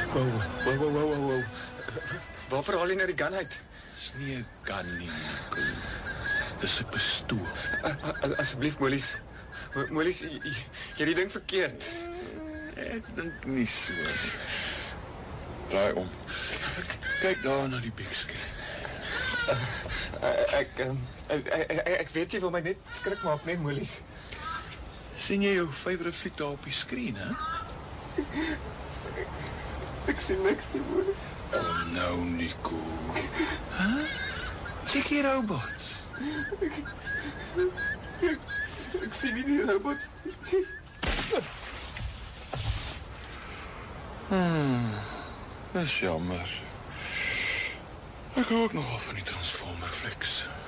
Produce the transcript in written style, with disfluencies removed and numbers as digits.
Wow. Waarvoor haal jy nou die gun uit? Dis nie 'n gun nie, Nico. Dis 'n pistool. Asseblief, Molies. Molies, jy het die ding verkeerd. Ek dink nie so nie. Draai om. Kyk daar na die big screen. Ek weet jy wil my net skrik maak, nee, Molies. Sien jy jou favourite fliek daar op die skerm, hè? Ek sien niks nie, Molies. Kom nou, Nico. Kyk hier, robots. Ek sien nie die robots. Dis jammer. Ek hou ook nogal van die Transformer flieks.